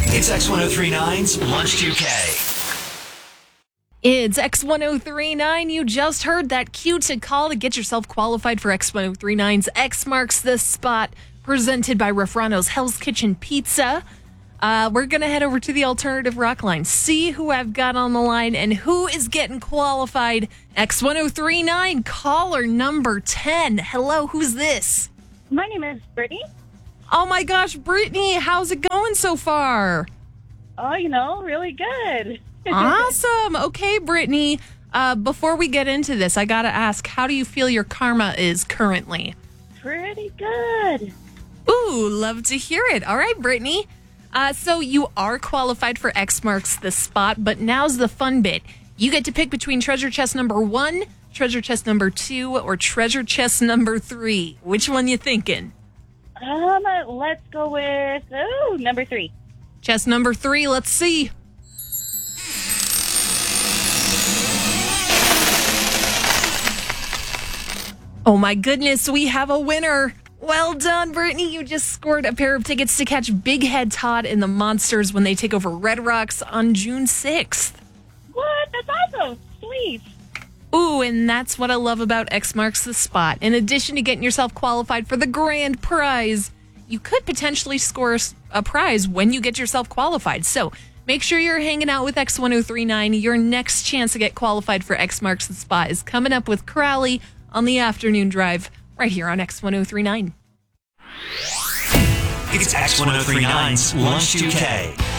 It's X1039's Lunch 2K. It's X1039. You just heard that cue to call to get yourself qualified for X1039's X Marks the Spot, presented by Refrano's Hell's Kitchen Pizza. We're going to head over to the Alternative Rock line, see who I've got on the line and who is getting qualified. X1039, caller number 10. Hello, who's this? My name is Brittany. Oh my gosh, Brittany, how's it going so far? Oh, really good. Awesome. Okay, Brittany, before we get into this, I got to ask, how do you feel your karma is currently? Pretty good. Ooh, love to hear it. All right, Brittany. So you are qualified for X Marks the Spot, but now's the fun bit. You get to pick between treasure chest number 1, treasure chest number 2, or treasure chest number 3. Which one you thinking? Let's go with, number 3. Chest number 3, let's see. Oh my goodness, we have a winner. Well done, Brittany. You just scored a pair of tickets to catch Big Head Todd and the Monsters when they take over Red Rocks on June 6th. What? That's awesome. Sweet. Ooh, and that's what I love about X Marks the Spot. In addition to getting yourself qualified for the grand prize, you could potentially score a prize when you get yourself qualified. So make sure you're hanging out with X1039. Your next chance to get qualified for X Marks the Spot is coming up with Crowley on the afternoon drive right here on X1039. It's X1039's Lunch 2K.